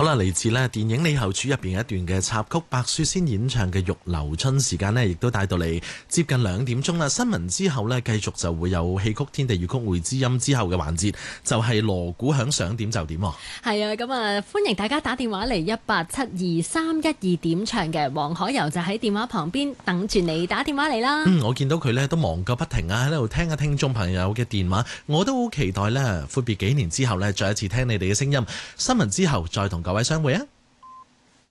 好啦，嚟自咧電影《李後主》入邊一段嘅插曲，白雪仙演唱嘅《玉樓春》，時間呢亦都帶到嚟接近2點鐘啦。新聞之後呢，繼續就會有戲曲天地粵曲會知音之後嘅環節，就係鑼鼓響想點就點。係啊，咁啊歡迎大家打電話嚟1872312點唱嘅，黃海柔就喺電話旁邊等住你打電話嚟啦。 我見到佢呢都忙個不停啊，喺度聽下聽眾朋友嘅電話，我都好期待呢，闊別幾年之後呢，再一次聽你哋嘅聲音。新聞之後再同各位相會啊！